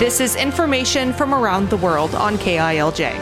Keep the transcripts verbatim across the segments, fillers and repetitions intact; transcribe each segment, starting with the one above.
This is information from around the world on K I L J.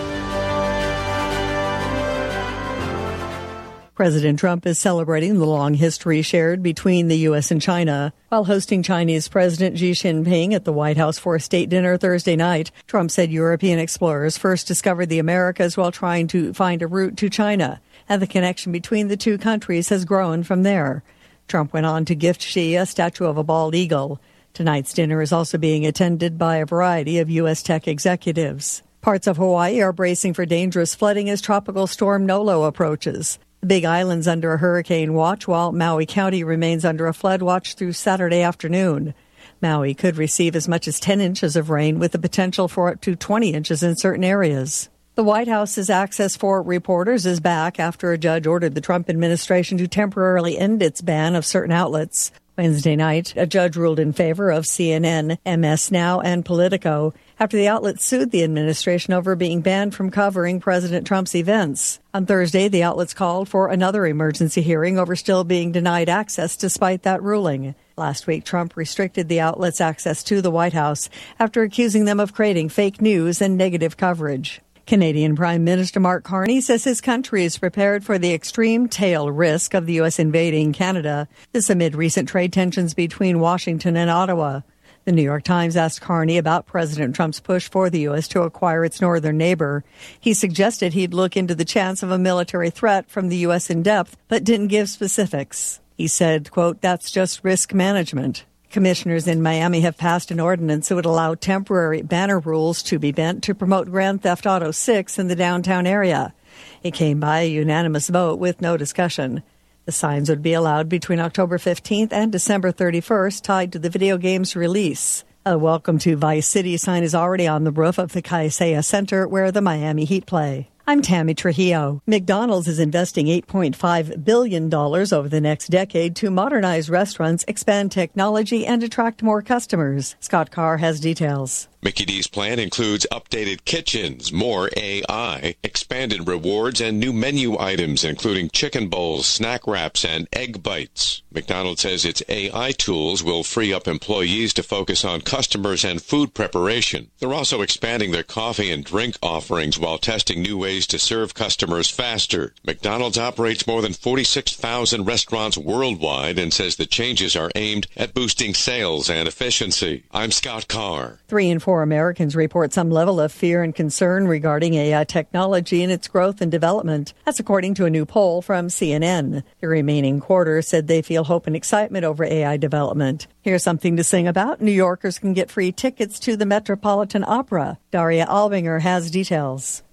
President Trump is celebrating the long history shared between the U S and China. While hosting Chinese President Xi Jinping at the White House for a state dinner Thursday night, Trump said European explorers first discovered the Americas while trying to find a route to China, and the connection between the two countries has grown from there. Trump went on to gift Xi a statue of a bald eagle. Tonight's dinner is also being attended by a variety of U S tech executives. Parts of Hawaii are bracing for dangerous flooding as Tropical Storm Nolo approaches. The Big Island's under a hurricane watch, while Maui County remains under a flood watch through Saturday afternoon. Maui could receive as much as ten inches of rain, with the potential for up to twenty inches in certain areas. The White House's access for reporters is back after a judge ordered the Trump administration to temporarily end its ban of certain outlets. Wednesday night, a judge ruled in favor of C N N, M S Now, and Politico after the outlets sued the administration over being banned from covering President Trump's events. On Thursday, the outlets called for another emergency hearing over still being denied access despite that ruling. Last week, Trump restricted the outlets' access to the White House after accusing them of creating fake news and negative coverage. Canadian Prime Minister Mark Carney says his country is prepared for the extreme tail risk of the U S invading Canada, this amid recent trade tensions between Washington and Ottawa. The New York Times asked Carney about President Trump's push for the U S to acquire its northern neighbor. He suggested he'd look into the chance of a military threat from the U S in depth, but didn't give specifics. He said, quote, "That's just risk management." Commissioners in Miami have passed an ordinance that would allow temporary banner rules to be bent to promote Grand Theft Auto six in the downtown area. It came by a unanimous vote with no discussion. The signs would be allowed between October fifteenth and December thirty-first, tied to the video game's release. A Welcome to Vice City sign is already on the roof of the Kaseya Center, where the Miami Heat play. I'm Tammy Trujillo. McDonald's is investing eight point five billion dollars over the next decade to modernize restaurants, expand technology, and attract more customers. Scott Carr has details. Mickey D's plan includes updated kitchens, more A I, expanded rewards, and new menu items, including chicken bowls, snack wraps, and egg bites. McDonald's says its A I tools will free up employees to focus on customers and food preparation. They're also expanding their coffee and drink offerings while testing new ways to serve customers faster. McDonald's operates more than forty-six thousand restaurants worldwide and says the changes are aimed at boosting sales and efficiency. I'm Scott Carr. Three and four Americans report some level of fear and concern regarding A I technology and its growth and development. That's according to a new poll from C N N. The remaining quarter said they feel hope and excitement over A I development. Here's something to sing about. New Yorkers can get free tickets to the Metropolitan Opera. Daria Albinger has details.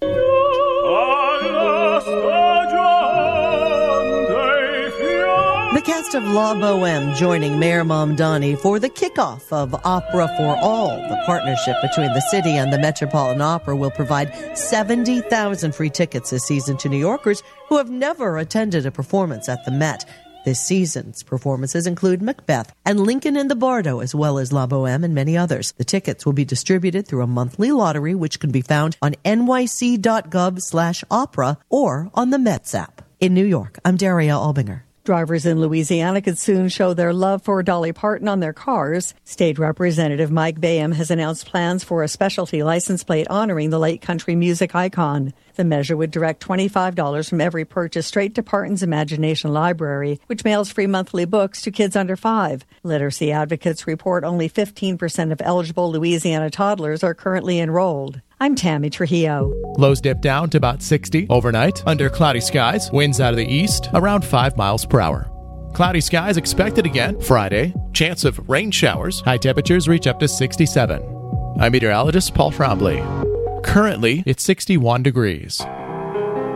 The cast of La Boheme joining Mayor Mamdani for the kickoff of Opera for All. The partnership between the city and the Metropolitan Opera will provide seventy thousand free tickets this season to New Yorkers who have never attended a performance at the Met. This season's performances include Macbeth and Lincoln in the Bardo, as well as La Boheme and many others. The tickets will be distributed through a monthly lottery, which can be found on N Y C dot gov slash opera or on the Mets app. In New York, I'm Daria Albinger. Drivers in Louisiana could soon show their love for Dolly Parton on their cars. State Representative Mike Bayham has announced plans for a specialty license plate honoring the late country music icon. The measure would direct twenty-five dollars from every purchase straight to Parton's Imagination Library, which mails free monthly books to kids under five. Literacy advocates report only fifteen percent of eligible Louisiana toddlers are currently enrolled. I'm Tammy Trujillo. Lows dip down to about sixty overnight. Under cloudy skies, winds out of the east around five miles per hour. Cloudy skies expected again Friday. Chance of rain showers. High temperatures reach up to sixty-seven. I'm meteorologist Paul Trombley. Currently, it's sixty-one degrees.